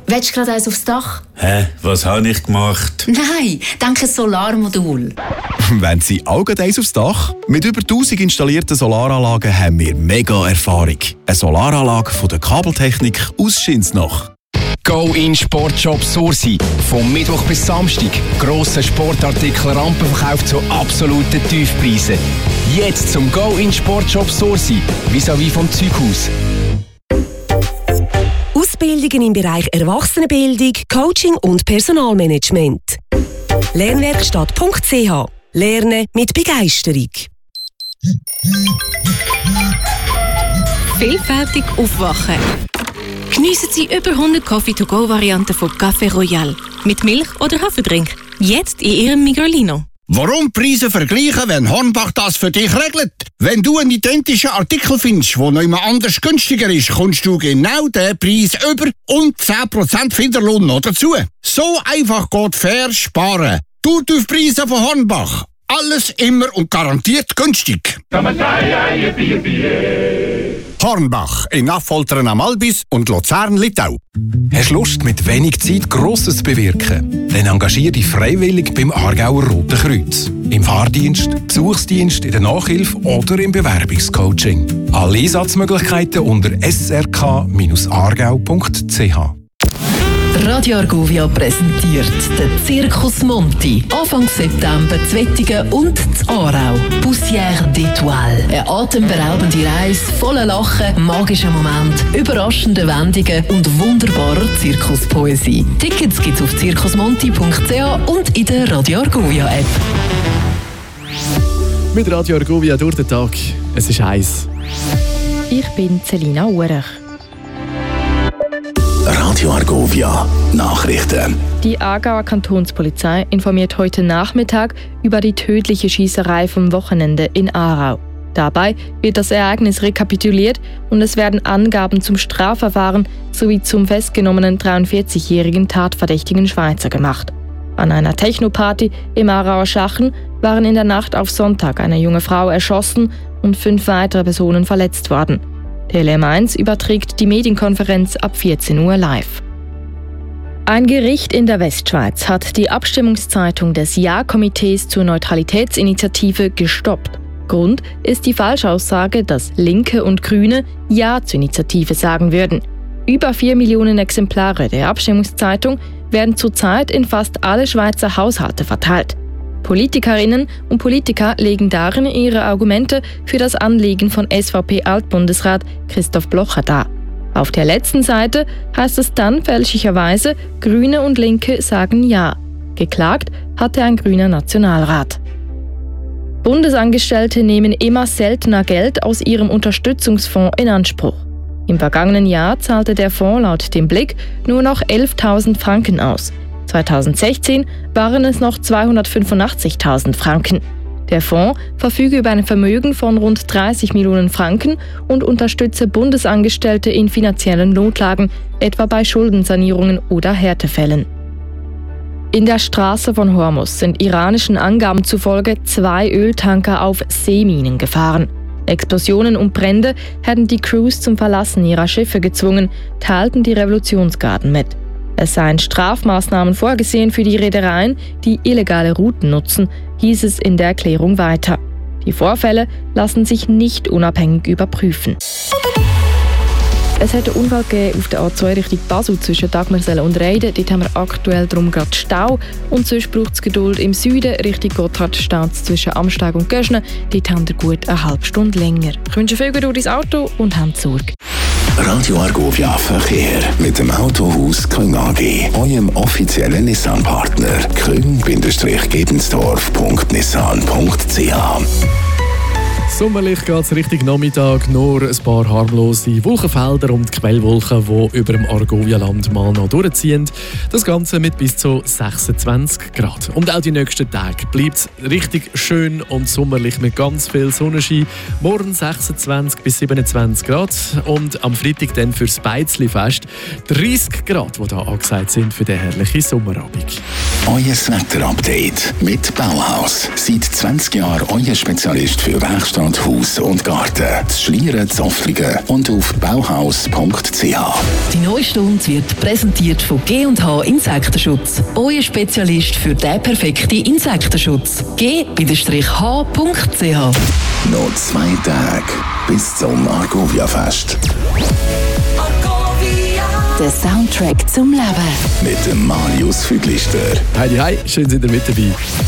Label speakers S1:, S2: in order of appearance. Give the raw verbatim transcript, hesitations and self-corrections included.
S1: Willst du gerade eins aufs Dach?
S2: Hä, was habe ich gemacht?
S1: Nein, danke Solarmodul.
S3: Wenn Sie auch gerade eins aufs Dach? Mit über tausend installierten Solaranlagen haben wir mega Erfahrung. Eine Solaranlage von der Kabeltechnik aus Schinsnach.
S4: Go in Sportshop Sursi. Vom Mittwoch bis Samstag. Grosser Sportartikel Rampenverkauf zu absoluten Tiefpreisen. Jetzt zum Go in Sportshop Sursi. Vis-à-vis vom Zeughaus.
S5: Ausbildungen im Bereich Erwachsenenbildung, Coaching und Personalmanagement. Lernwerkstatt punkt c h. Lernen mit Begeisterung.
S6: Vielfältig aufwachen. Geniessen Sie über hundert Coffee-to-go-Varianten von Café Royal. Mit Milch oder Haferdrink. Jetzt in Ihrem Migrolino.
S7: Warum Preise vergleichen, wenn Hornbach das für dich regelt? Wenn du einen identischen Artikel findest, der noch immer anders günstiger ist, kommst du genau den Preis über und zehn Prozent Finderlohn noch dazu. So einfach geht fair sparen. Du die Preise von Hornbach. Alles immer und garantiert günstig. Hornbach in Affoltern am Albis und Luzern-Littau.
S8: Hast du Lust, mit wenig Zeit Grosses zu bewirken? Dann engagiere dich freiwillig beim Aargauer Roten Kreuz. Im Fahrdienst, Besuchsdienst, in der Nachhilfe oder im Bewerbungscoaching. Alle Einsatzmöglichkeiten unter s r k bindestrich aargau punkt c h.
S9: Radio Argovia präsentiert den Circus Monti. Anfang September zu Wettingen und zu Aarau. Poussière d'Étoile. Eine atemberaubende Reise voller Lachen, magischen Momente, überraschende Wendungen und wunderbarer Zirkuspoesie. Tickets gibt's auf circusmonti punkt c h und in der Radio Argovia App.
S10: Mit Radio Argovia durch den Tag. Es ist heiß.
S11: Ich bin Celina Urech.
S12: Radio Argovia Nachrichten.
S11: Die Aargauer Kantonspolizei informiert heute Nachmittag über die tödliche Schießerei vom Wochenende in Aarau. Dabei wird das Ereignis rekapituliert und es werden Angaben zum Strafverfahren sowie zum festgenommenen dreiundvierzigjährigen tatverdächtigen Schweizer gemacht. An einer Technoparty im Aarauer Schachen waren in der Nacht auf Sonntag eine junge Frau erschossen und fünf weitere Personen verletzt worden. T L M eins überträgt die Medienkonferenz ab vierzehn Uhr live. Ein Gericht in der Westschweiz hat die Abstimmungszeitung des Ja-Komitees zur Neutralitätsinitiative gestoppt. Grund ist die Falschaussage, dass Linke und Grüne Ja zur Initiative sagen würden. Über vier Millionen Exemplare der Abstimmungszeitung werden zurzeit in fast alle Schweizer Haushalte verteilt. Politikerinnen und Politiker legen darin ihre Argumente für das Anliegen von S V P-Altbundesrat Christoph Blocher dar. Auf der letzten Seite heißt es dann fälschlicherweise, Grüne und Linke sagen Ja. Geklagt hatte ein grüner Nationalrat. Bundesangestellte nehmen immer seltener Geld aus ihrem Unterstützungsfonds in Anspruch. Im vergangenen Jahr zahlte der Fonds laut dem Blick nur noch elftausend Franken aus. zweitausendsechzehn waren es noch zweihundertfünfundachtzigtausend Franken. Der Fonds verfüge über ein Vermögen von rund dreißig Millionen Franken und unterstütze Bundesangestellte in finanziellen Notlagen, etwa bei Schuldensanierungen oder Härtefällen. In der Straße von Hormuz sind iranischen Angaben zufolge zwei Öltanker auf Seeminen gefahren. Explosionen und Brände hätten die Crews zum Verlassen ihrer Schiffe gezwungen, teilten die Revolutionsgarden mit. Es seien Strafmaßnahmen vorgesehen für die Reedereien, die illegale Routen nutzen, hieß es in der Erklärung weiter. Die Vorfälle lassen sich nicht unabhängig überprüfen. Es hat einen Unfall gegeben auf der A zwei Richtung Basel zwischen Dagmersellen und Reiden. Dort haben wir aktuell darum gerade Stau. Und sonst braucht es Geduld im Süden. Richtung Gotthard steht es zwischen Amsteg und Göschne. Dort haben wir gut eine halbe Stunde länger. Ich wünsche viel Geduld ins Auto und habt Sorge.
S12: Radio Argovia Verkehr mit dem Autohaus Küng A G, eurem offiziellen Nissan-Partner. küng Gebensdorf punkt nissan punkt c h.
S10: Sommerlich geht es Richtung Nachmittag, nur ein paar harmlose Wolkenfelder und Quellwolken, die über dem Argovia-Land mal noch durchziehen. Das Ganze mit bis zu sechsundzwanzig Grad. Und auch die nächsten Tage bleibt es richtig schön und sommerlich mit ganz viel Sonnenschein. Morgen sechsundzwanzig bis siebenundzwanzig Grad und am Freitag dann fürs Beizli-Fest dreißig Grad, die hier angesagt sind für den herrlichen Sommerabend.
S12: Euer Wetter-Update mit Bauhaus. Seit zwanzig Jahren euer Spezialist für Werkstatt Autostadt Haus und Garten, das Schlieren, Zoftlingen und auf bauhaus punkt c h.
S9: Die neue Stunde wird präsentiert von G und H Insektenschutz. Euer Spezialist für den perfekten Insektenschutz. G H punkt c h.
S12: Noch zwei Tage bis zum Argovia-Fest.
S1: Der Soundtrack zum Leben.
S12: Mit dem Marius Füglister.
S10: Heidi, hi, schön, sind ihr mit dabei.